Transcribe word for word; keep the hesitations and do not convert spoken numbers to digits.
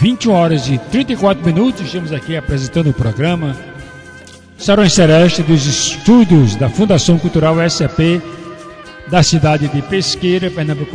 vinte e uma horas e trinta e quatro minutos, estamos aqui apresentando o programa Sarões Sereste dos estúdios da Fundação Cultural S C P da cidade de Pesqueira, Pernambuco.